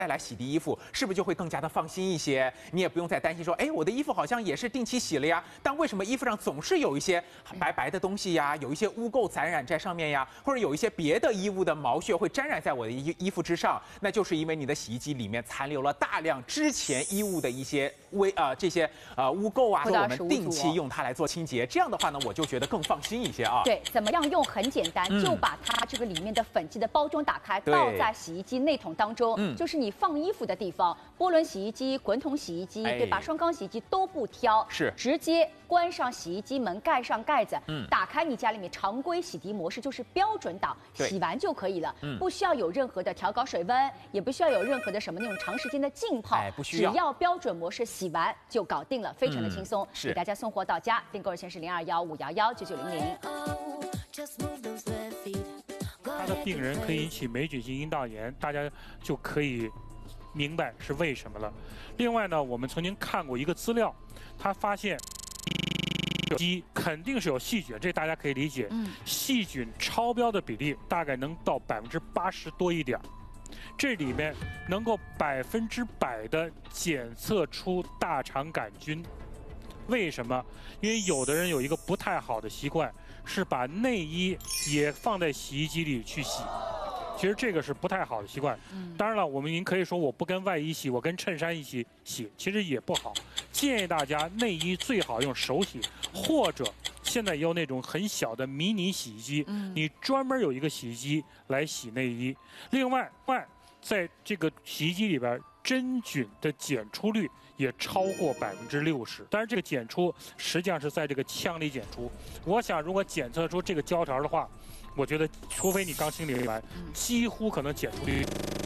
再来洗涤衣服，是不是就会更加的放心一些？你也不用再担心说，哎，我的衣服好像也是定期洗了呀，但为什么衣服上总是有一些白白的东西呀，有一些污垢沾染在上面呀，或者有一些别的衣物的毛屑会沾染在我的衣服之上？那就是因为你的洗衣机里面残留了大量之前衣物的一些这些污垢啊，所以我们定期用它来做清洁。这样的话呢，我就觉得更放心一些啊。 对，怎么样用很简单，就把它这个里面的粉剂的包装打开，倒在洗衣机内桶当中，就是你放衣服的地方，涡轮洗衣机、滚筒洗衣机，对吧？双缸洗衣机都不挑， 是直接关上洗衣机门，盖上盖子，打开你家里面常规洗涤模式，就是标准档，洗完就可以了，不需要有任何的调高水温，也不需要有任何的什么那种长时间的浸泡， 不需要， 只要标准模式洗完就搞定了，非常的轻松，给大家送货到家，订购热线是0215119900。 他的病人可以引起霉菌性阴道炎，大家就可以明白是为什么了。另外呢，我们曾经看过一个资料，他发现鸡肯定是有细菌，这大家可以理解。细菌超标的比例大概能到80%多一点，这里面能够100%的检测出大肠杆菌。为什么？因为有的人有一个不太好的习惯，是把内衣也放在洗衣机里去洗。其实这个是不太好的习惯。当然了，您可以说我不跟外衣洗，我跟衬衫一起洗，其实也不好。建议大家内衣最好用手洗，或者现在也有那种很小的迷你洗衣机，你专门有一个洗衣机来洗内衣。另外，在这个洗衣机里边，真菌的检出率也超过60%。但是这个检出实际上是在这个腔里检出。我想，如果检测出这个胶条的话，我觉得除非你刚清理完，几乎可能检出率。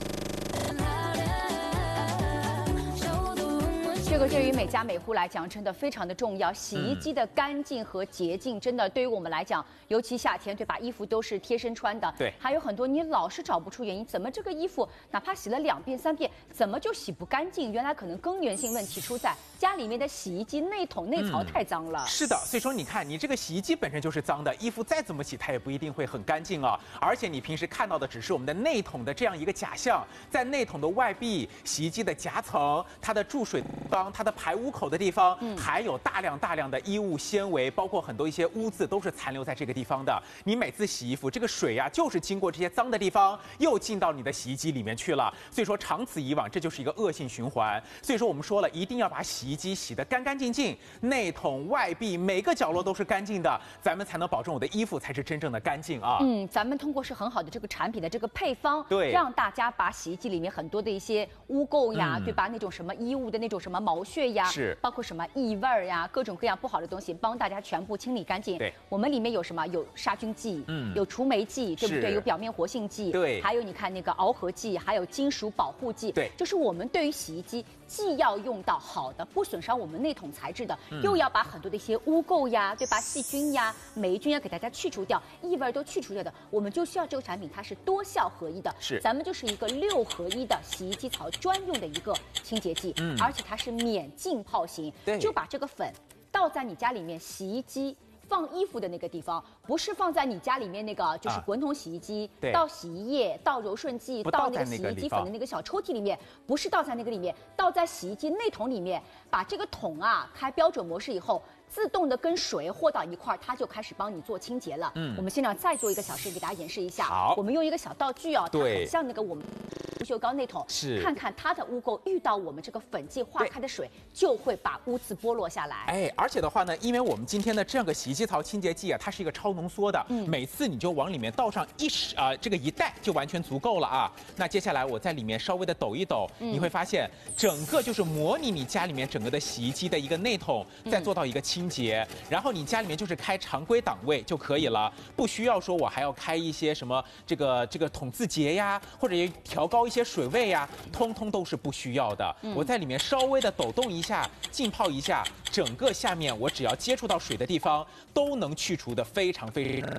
这个对于每家每户来讲真的非常的重要。洗衣机的干净和洁净，真的对于我们来讲，尤其夏天，对吧？衣服都是贴身穿的， 对， 还有很多你老是找不出原因，怎么这个衣服哪怕洗了2遍3遍，怎么就洗不干净？原来可能根源性问题出在家里面的洗衣机内桶内槽太脏了。 是的，所以说你看，你这个洗衣机本身就是脏的，衣服再怎么洗，它也不一定会很干净啊。而且你平时看到的只是我们的内桶的这样一个假象，在内桶的外壁、洗衣机的夹层、它的注水缸、它的排污口的地方，还有大量的衣物纤维，包括很多一些污渍都是残留在这个地方的。你每次洗衣服，这个水呀，就是经过这些脏的地方，又进到你的洗衣机里面去了。所以说长此以往，这就是一个恶性循环。所以说我们说了，一定要把洗衣机洗得干干净净，内桶外壁每个角落都是干净的，咱们才能保证我的衣服才是真正的干净啊。 咱们通过是很好的这个产品的这个配方， 对， 让大家把洗衣机里面很多的一些污垢呀，对吧？那种什么衣物的那种什么毛屑呀， 是包括什么异味呀，各种各样不好的东西，帮大家全部清理干净。 对， 我们里面有什么？有杀菌剂，有除霉剂，对不对？有表面活性剂， 对， 还有你看那个螯合剂，还有金属保护剂， 对， 就是我们对于洗衣机既要用到好的，不损伤我们内桶材质的，又要把很多的一些污垢呀，对吧？细菌呀、霉菌呀给大家去除掉，异味都去除掉的，我们就需要这个产品，它是多效合一的， 是， 咱们就是一个6合1的洗衣机槽专用的一个清洁剂，而且它是免浸泡型，就把这个粉倒在你家里面洗衣机放衣服的那个地方，不是放在你家里面那个就是滚筒洗衣机，倒洗衣液、倒柔顺剂、倒那个洗衣机粉的那个小抽屉里面，不是倒在那个里面，倒在洗衣机内桶里面，把这个桶啊开标准模式以后，自动的跟水和到一块儿，它就开始帮你做清洁了。我们现在再做一个小实验给大家演示一下。 好， 我们用一个小道具哦，它很像那个我们不锈钢内桶， 是看看它的污垢遇到我们这个粉剂化开的水，就会把污渍剥落下来。 而且的话呢，因为我们今天的这样个洗衣机槽清洁剂啊，它是一个超浓缩的，每次你就往里面倒上一袋就完全足够了啊。那接下来我在里面稍微的抖一抖，你会发现整个就是模拟你家里面整个的洗衣机的一个内桶，再做到一个清洁，然后你家里面就是开常规档位就可以了，不需要说我还要开一些什么这个筒字节呀，或者调高一些水位呀，通通都是不需要的。我在里面稍微的抖动一下，浸泡一下，整个下面我只要接触到水的地方都能去除的非常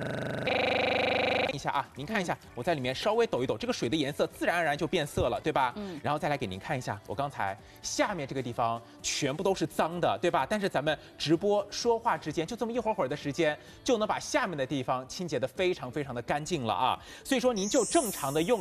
一下啊，您看一下，我在里面稍微抖一抖，这个水的颜色自然而然就变色了，对吧？然后再来给您看一下，我刚才下面这个地方全部都是脏的，对吧？但是咱们直播说话之间，就这么一会儿的时间，就能把下面的地方清洁的非常的干净了啊。所以说您就正常的用。